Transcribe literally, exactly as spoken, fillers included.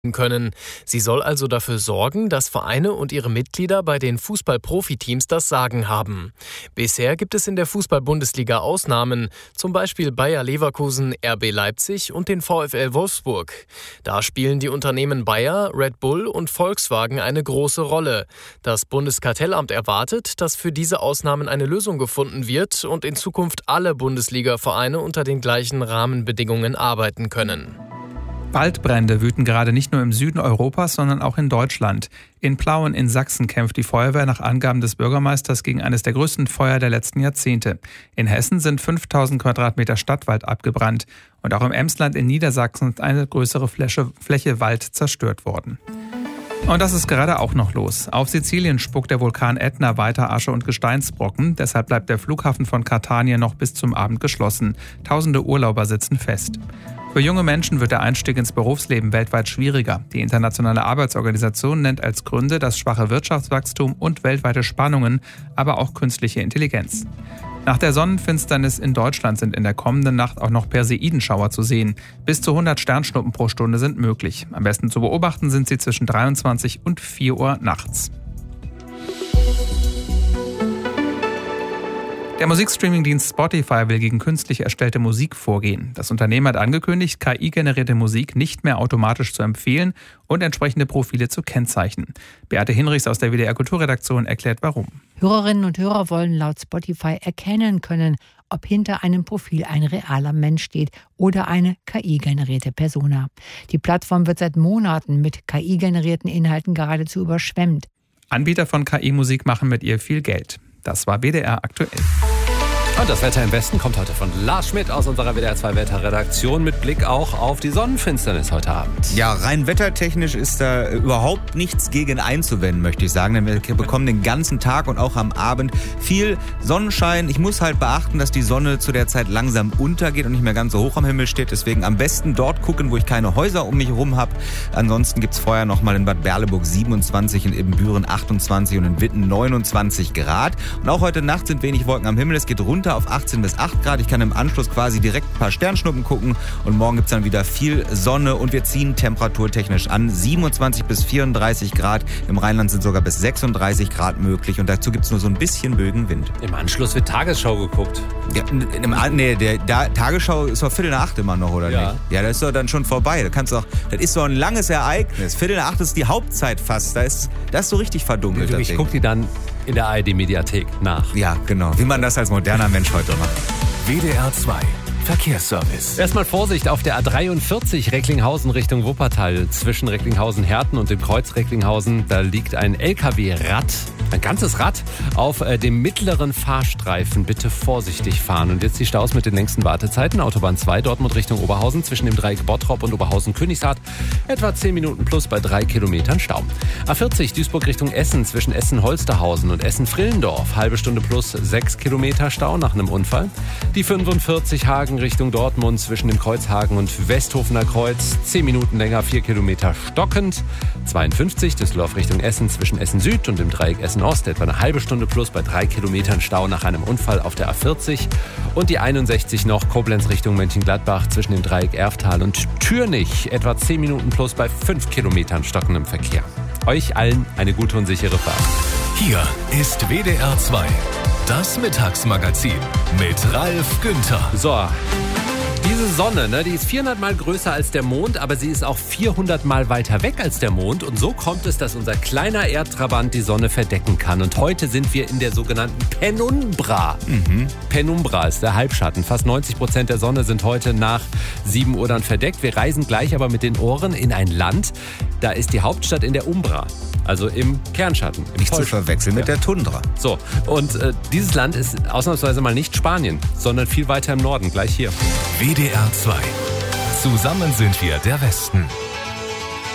können. Sie soll also dafür sorgen, dass Vereine und ihre Mitglieder bei den Fußball-Profiteams das Sagen haben. Bisher gibt es in der Fußball-Bundesliga Ausnahmen, zum Beispiel Bayer Leverkusen, R B Leipzig und den VfL Wolfsburg. Da spielen die Unternehmen Bayer, Red Bull und Volkswagen eine große Rolle. Das Bundeskartellamt erwartet, dass für diese Ausnahmen eine Lösung gefunden wird und in Zukunft alle Bundesliga-Vereine unter den gleichen Rahmenbedingungen arbeiten können. Waldbrände wüten gerade nicht nur im Süden Europas, sondern auch in Deutschland. In Plauen in Sachsen kämpft die Feuerwehr nach Angaben des Bürgermeisters gegen eines der größten Feuer der letzten Jahrzehnte. In Hessen sind fünftausend Quadratmeter Stadtwald abgebrannt. Und auch im Emsland in Niedersachsen ist eine größere Fläche, Fläche Wald zerstört worden. Und das ist gerade auch noch los. Auf Sizilien spuckt der Vulkan Ätna weiter Asche und Gesteinsbrocken. Deshalb bleibt der Flughafen von Catania noch bis zum Abend geschlossen. Tausende Urlauber sitzen fest. Für junge Menschen wird der Einstieg ins Berufsleben weltweit schwieriger. Die Internationale Arbeitsorganisation nennt als Gründe das schwache Wirtschaftswachstum und weltweite Spannungen, aber auch künstliche Intelligenz. Nach der Sonnenfinsternis in Deutschland sind in der kommenden Nacht auch noch Perseidenschauer zu sehen. Bis zu hundert Sternschnuppen pro Stunde sind möglich. Am besten zu beobachten sind sie zwischen dreiundzwanzig und vier Uhr nachts. Der Musikstreaming-Dienst Spotify will gegen künstlich erstellte Musik vorgehen. Das Unternehmen hat angekündigt, K I-generierte Musik nicht mehr automatisch zu empfehlen und entsprechende Profile zu kennzeichnen. Beate Hinrichs aus der W D R-Kulturredaktion erklärt, warum. Hörerinnen und Hörer wollen laut Spotify erkennen können, ob hinter einem Profil ein realer Mensch steht oder eine K I-generierte Persona. Die Plattform wird seit Monaten mit K I-generierten Inhalten geradezu überschwemmt. Anbieter von K I-Musik machen mit ihr viel Geld. Das war W D R aktuell. Und das Wetter im Westen kommt heute von Lars Schmidt aus unserer W D R zwei Wetterredaktion mit Blick auch auf die Sonnenfinsternis heute Abend. Ja, rein wettertechnisch ist da überhaupt nichts gegen einzuwenden, möchte ich sagen. Denn wir bekommen den ganzen Tag und auch am Abend viel Sonnenschein. Ich muss halt beachten, dass die Sonne zu der Zeit langsam untergeht und nicht mehr ganz so hoch am Himmel steht. Deswegen am besten dort gucken, wo ich keine Häuser um mich herum habe. Ansonsten gibt es vorher noch mal in Bad Berleburg siebenundzwanzig, in Ibbenbüren achtundzwanzig und in Witten neunundzwanzig Grad. Und auch heute Nacht sind wenig Wolken am Himmel. Es geht runter auf achtzehn bis acht Grad. Ich kann im Anschluss quasi direkt ein paar Sternschnuppen gucken und morgen gibt es dann wieder viel Sonne und wir ziehen temperaturtechnisch an. siebenundzwanzig bis vierunddreißig Grad. Im Rheinland sind sogar bis sechsunddreißig Grad möglich und dazu gibt es nur so ein bisschen böigen Wind. Im Anschluss wird Tagesschau geguckt. Ja, im, nee, der, der Tagesschau ist doch Viertel nach acht immer noch, oder ja. nicht? Ja, das ist doch dann schon vorbei. Da kannst doch, das ist so ein langes Ereignis. Viertel nach acht ist die Hauptzeit fast. Da ist das ist so richtig verdunkelt. Ich, ich gucke die dann in der A R D-Mediathek nach. Ja, genau. Wie man das als moderner Mensch heute macht. W D R zwei Verkehrsservice. Erstmal Vorsicht auf der A dreiundvierzig Recklinghausen Richtung Wuppertal. Zwischen Recklinghausen-Herten und dem Kreuz Recklinghausen, da liegt ein L K W-Rad, ein ganzes Rad, auf äh, dem mittleren Fahrstreifen. Bitte vorsichtig fahren. Und jetzt die Staus mit den längsten Wartezeiten. Autobahn zwei, Dortmund Richtung Oberhausen, zwischen dem Dreieck Bottrop und Oberhausen-Königshardt. Etwa zehn Minuten plus bei drei Kilometern Stau. A vierzig, Duisburg Richtung Essen, zwischen Essen-Holsterhausen und Essen-Frillendorf. Halbe Stunde plus sechs Kilometer Stau nach einem Unfall. Die fünfundvierzig, Hagen Richtung Dortmund, zwischen dem Kreuzhagen und Westhofener Kreuz. zehn Minuten länger, vier Kilometer stockend. zweiundfünfzig, Düsseldorf Richtung Essen, zwischen Essen Süd und dem Dreieck Essen Ost. Etwa eine halbe Stunde plus bei drei Kilometern Stau nach einem Unfall auf der A vierzig. Und die einundsechzig noch, Koblenz Richtung Mönchengladbach, zwischen dem Dreieck Erftal und Türnich. Etwa zehn Minuten plus bei fünf Kilometern stockendem Verkehr. Euch allen eine gute und sichere Fahrt. Hier ist W D R zwei. Das Mittagsmagazin mit Ralf Günther. So, diese Sonne, ne, die ist vierhundert Mal größer als der Mond, aber sie ist auch vierhundert Mal weiter weg als der Mond. Und so kommt es, dass unser kleiner Erdtrabant die Sonne verdecken kann. Und heute sind wir in der sogenannten Penumbra. Mhm. Penumbra ist der Halbschatten. Fast neunzig Prozent der Sonne sind heute nach sieben Uhr dann verdeckt. Wir reisen gleich aber mit den Ohren in ein Land, da ist die Hauptstadt in der Umbra. Also im Kernschatten. Im nicht zu verwechseln mit ja. der Tundra. So, und äh, dieses Land ist ausnahmsweise mal nicht Spanien, sondern viel weiter im Norden, gleich hier. W D R zwei. Zusammen sind wir der Westen.